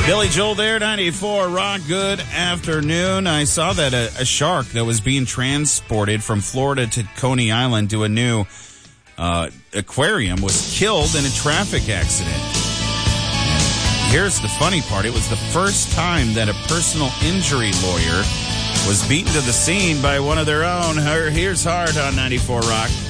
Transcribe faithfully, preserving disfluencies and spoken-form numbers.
Billy Joel there, ninety-four Rock. Good afternoon. I saw that a, a shark that was being transported from Florida to Coney Island to a new uh, aquarium was killed in a traffic accident. And here's the funny part. It was the first time that a personal injury lawyer was beaten to the scene by one of their own. Here's Hart on ninety-four Rock.